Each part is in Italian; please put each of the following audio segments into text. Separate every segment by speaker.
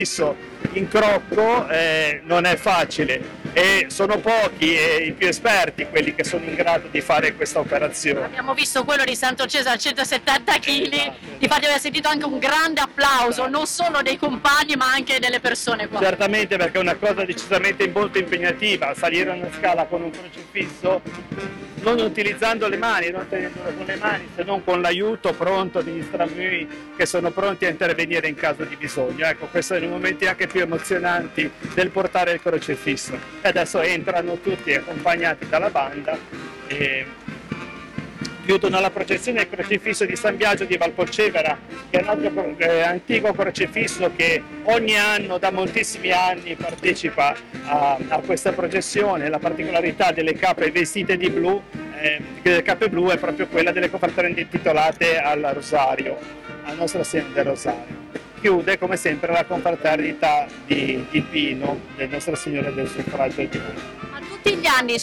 Speaker 1: in crocco non è facile e sono pochi e i più esperti quelli che sono in grado di fare questa operazione.
Speaker 2: Abbiamo visto quello di Santo Cesare a 170 kg, infatti abbiamo sentito anche un grande applauso non solo dei compagni ma anche delle persone qua.
Speaker 1: Certamente, perché è una cosa decisamente molto impegnativa, salire una scala con un crocifisso non utilizzando le mani, non tenendolo con le mani, se non con l'aiuto pronto degli stramui che sono pronti a intervenire in caso di bisogno. Ecco, questo è uno dei momenti anche più emozionanti del portare il crocifisso. E adesso entrano tutti accompagnati dalla banda e chiudono la processione del crocifisso di San Biagio di Valpolcevera, che è un altro antico crocifisso che ogni anno, da moltissimi anni, partecipa a questa processione. La particolarità delle cappe vestite di blu, delle cappe blu, è proprio quella delle confraternite intitolate al Rosario, a Nostra Signora del Rosario. Chiude come sempre la confraternita di Pino, del Nostra Signora del Suffragio di Pino.
Speaker 2: Tutti gli anni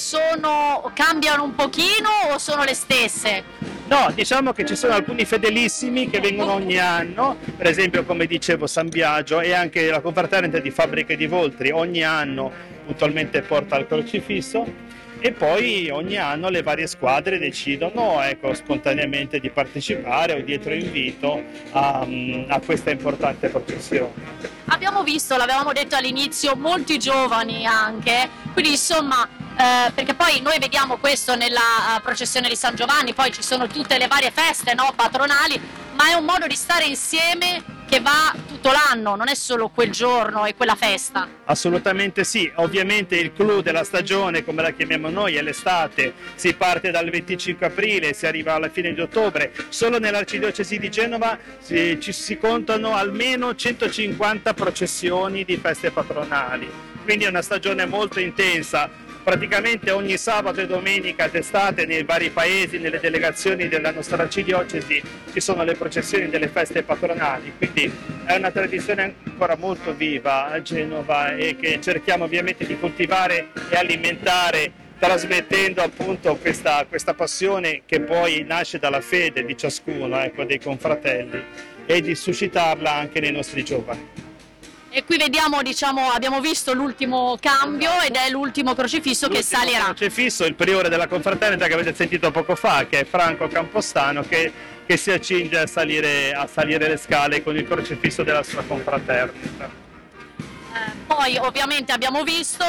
Speaker 2: cambiano un pochino o sono le stesse?
Speaker 1: No, diciamo che ci sono alcuni fedelissimi che vengono ogni anno, per esempio come dicevo San Biagio, e anche la confraternita di Fabbriche di Voltri ogni anno puntualmente porta il crocifisso, e poi ogni anno le varie squadre decidono spontaneamente di partecipare o dietro invito a questa importante processione.
Speaker 2: Abbiamo visto, l'avevamo detto all'inizio, molti giovani anche, quindi insomma, perché poi noi vediamo questo nella processione di San Giovanni, poi ci sono tutte le varie feste, no, patronali, ma è un modo di stare insieme che va tutto l'anno, non è solo quel giorno e quella festa.
Speaker 1: Assolutamente sì, ovviamente il clou della stagione, come la chiamiamo noi, è l'estate, si parte dal 25 aprile e si arriva alla fine di ottobre. Solo nell'Arcidiocesi di Genova si contano almeno 150 processioni di feste patronali, quindi è una stagione molto intensa. Praticamente ogni sabato e domenica d'estate nei vari paesi, nelle delegazioni della nostra arcidiocesi ci sono le processioni delle feste patronali, quindi è una tradizione ancora molto viva a Genova e che cerchiamo ovviamente di coltivare e alimentare, trasmettendo appunto questa passione che poi nasce dalla fede di ciascuno, dei confratelli, e di suscitarla anche nei nostri giovani.
Speaker 2: E qui vediamo, abbiamo visto l'ultimo cambio ed è l'ultimo crocifisso che salirà.
Speaker 1: L'ultimo crocifisso, il priore della confraternita che avete sentito poco fa, che è Franco Campostano, che si accinge a salire le scale con il crocifisso della sua confraternita.
Speaker 2: Poi ovviamente abbiamo visto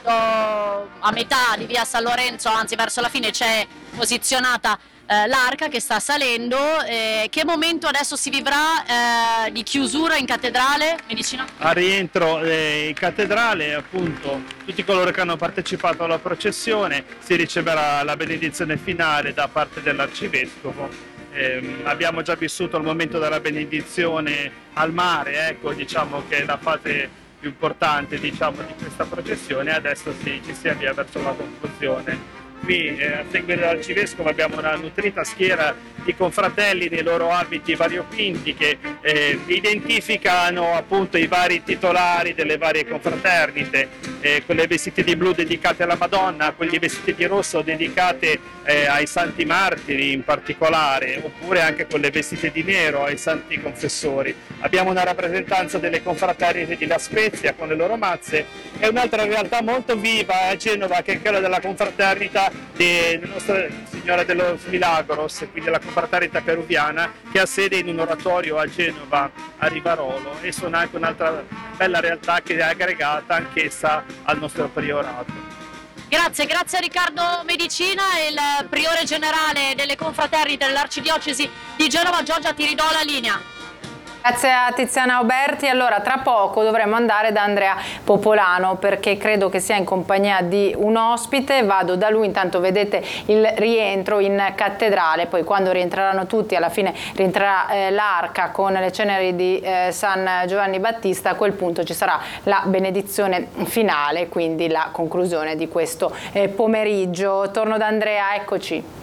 Speaker 2: a metà di via San Lorenzo, anzi verso la fine, c'è posizionata l'arca che sta salendo. Che momento adesso si vivrà di chiusura in cattedrale, Medicina?
Speaker 1: A rientro in cattedrale, appunto, tutti coloro che hanno partecipato alla processione, si riceverà la benedizione finale da parte dell'arcivescovo. Abbiamo già vissuto il momento della benedizione al mare, diciamo che è la fase più importante di questa processione. Adesso ci si avvia verso la conclusione. Qui a seguire dall'arcivescovo abbiamo una nutrita schiera di confratelli nei loro abiti variopinti che identificano appunto i vari titolari delle varie confraternite, quelle vestite di blu dedicate alla Madonna, quelli vestiti di rosso dedicate ai santi martiri in particolare, oppure anche quelle vestite di nero ai santi confessori. Abbiamo una rappresentanza delle confraternite di La Spezia con le loro mazze e un'altra realtà molto viva a Genova, che è quella della confraternita di Nostra Signora dello Milagros, quindi la confraternita peruviana, che ha sede in un oratorio a Genova, a Rivarolo, e sono anche un'altra bella realtà che è aggregata anch'essa al nostro priorato.
Speaker 2: Grazie a Riccardo Medicina, il priore generale delle confraternite dell'Arcidiocesi di Genova. Giorgia, ti ridò la linea.
Speaker 3: Grazie a Tiziana Oberti. Allora, tra poco dovremo andare da Andrea Popolano perché credo che sia in compagnia di un ospite. Vado da lui, intanto vedete il rientro in cattedrale, poi quando rientreranno tutti, alla fine rientrerà l'arca con le ceneri di San Giovanni Battista. A quel punto ci sarà la benedizione finale, quindi la conclusione di questo pomeriggio. Torno da Andrea, eccoci.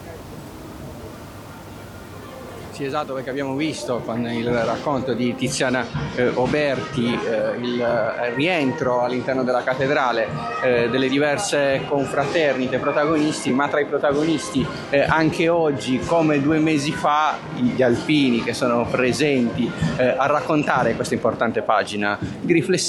Speaker 4: Sì, esatto, perché abbiamo visto con il racconto di Tiziana Oberti il rientro all'interno della cattedrale delle diverse confraternite protagonisti, ma tra i protagonisti anche oggi, come 2 mesi fa, gli alpini che sono presenti a raccontare questa importante pagina di riflessione